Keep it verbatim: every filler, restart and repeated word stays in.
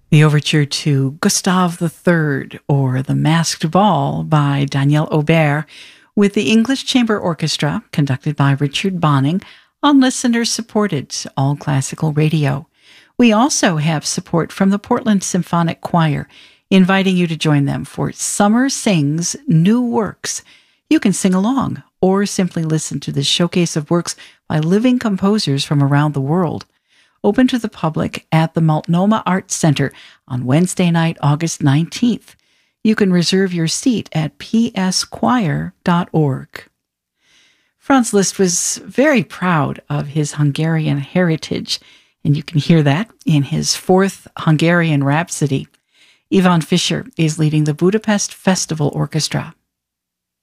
The overture to Gustave the Third, or The Masked Ball by Daniel Aubert, with the English Chamber Orchestra, conducted by Richard Bonning, on listener-supported All Classical Radio. We also have support from the Portland Symphonic Choir, inviting you to join them for Summer Sings New Works. You can sing along, or simply listen to this showcase of works by living composers from around the world. Open to the public at the Multnomah Arts Center on Wednesday night, August nineteenth. You can reserve your seat at p s choir dot org. Franz Liszt was very proud of his Hungarian heritage, and you can hear that in his fourth Hungarian Rhapsody. Ivan Fischer is leading the Budapest Festival Orchestra.